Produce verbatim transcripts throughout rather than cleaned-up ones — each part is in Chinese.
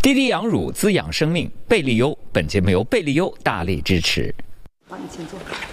滴滴养乳滋养生命，贝利优。本节目由贝利优大力支持。 好，你请坐。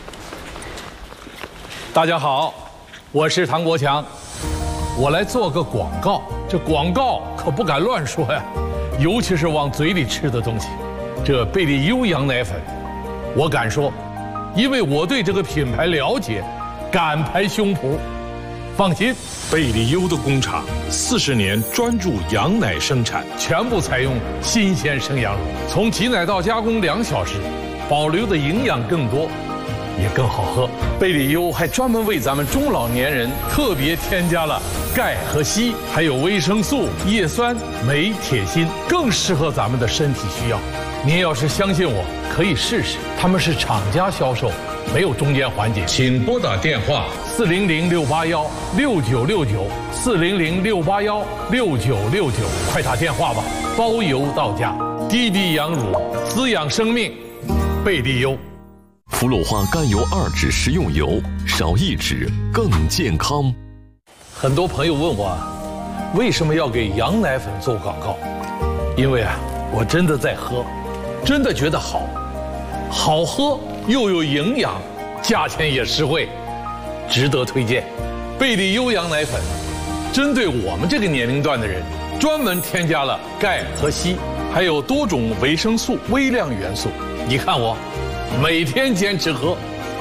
大家好，我是唐国强，我来做个广告。这广告可不敢乱说呀，尤其是往嘴里吃的东西。这贝利优羊奶粉，我敢说，因为我对这个品牌了解，敢拍胸脯。放心， 贝利优的工厂四十年专注羊奶生产， 全部采用新鲜生羊乳，从挤奶到加工两小时，保留的营养更多，也更好喝。贝利优还专门为咱们中老年人特别添加了钙和硒，还有维生素、叶酸、镁、铁、锌，更适合咱们的身体需要。您要是相信我，可以试试。他们是厂家销售，没有中间环节。 请拨打电话四零零六八幺六九六九四零零六八幺六九六九，快打电话吧，包邮到家。滴滴羊乳滋养生命，贝利优。 氟鲁化甘油二酯食用油，少一酯更健康。 很多朋友问我，为什么要给羊奶粉做广告？因为啊，我真的在喝，真的觉得好，好喝又有营养，价钱也实惠，值得推荐。贝利优羊奶粉针对我们这个年龄段的人，专门添加了钙和硒，还有多种维生素、微量元素。你看我每天坚持喝。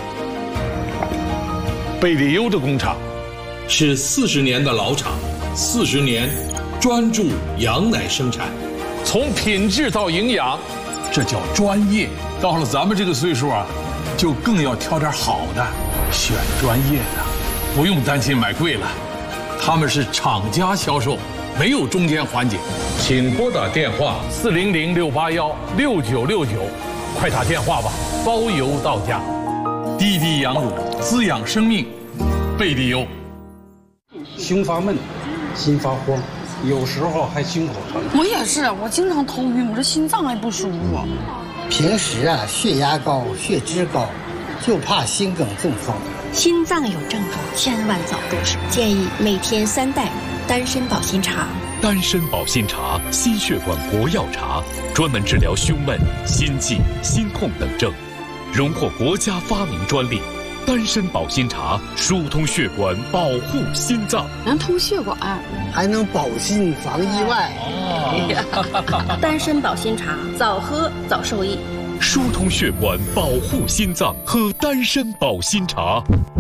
贝利优的工厂是四十年的老厂，四十年专注羊奶生产， 从品质到营养，这叫专业。到了咱们这个岁数啊，就更要挑点好的，选专业的，不用担心买贵了。他们是厂家销售，没有中间环节。 请拨打电话四零零六八幺六九六九，快打电话吧，包邮到家。滴滴羊乳滋养生命，贝利优。 胸发闷，心发慌，有时候还心口疼。 我也是，我经常头晕，我这心脏还不舒服。 平时啊，血压高、血脂高，就怕心梗中风。 心脏有症状，千万早重视。建议每天三袋丹参保心茶。 丹参保心茶，心血管活药茶，专门治疗胸闷、心悸、心痛等症，荣获国家发明专利。丹参保心茶疏通血管，保护心脏， 能通血管， 还能保心防意外。 哦、丹参保心茶，早喝早受益。 疏通血管，保护心脏，喝丹参保心茶。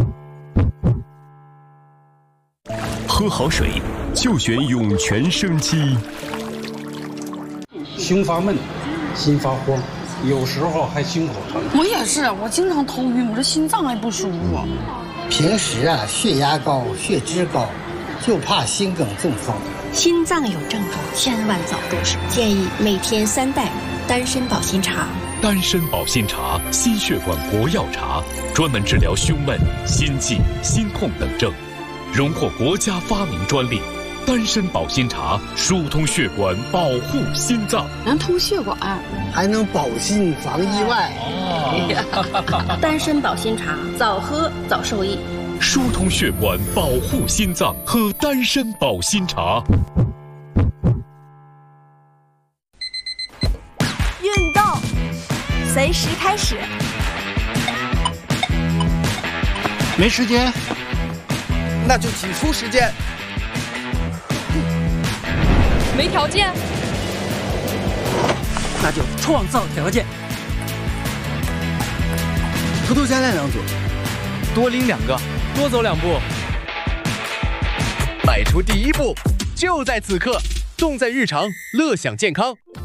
喝好水就选涌泉生机。 胸发闷，心发慌，有时候还心口疼。 我也是，我经常头晕，我这心脏还不舒服。 平时啊，血压高、血脂高，就怕心梗中风。 心脏有症状，千万早重视。建议每天三袋丹参保心茶。 丹参保心茶，心血管活药茶，专门治疗胸闷、心悸、心痛等症，荣获国家发明专利。丹参保心茶疏通血管，保护心脏， 能通血管， 还能保心防意外。 哦、丹参保心茶，早喝早受益。 疏通血管，保护心脏，喝丹参保心茶。 运动随时开始。 没时间， 那就挤出时间。 没条件， 那就创造条件。 偷偷加练两组，多拎两个，多走两步。迈出第一步，就在此刻，重在日常，乐享健康。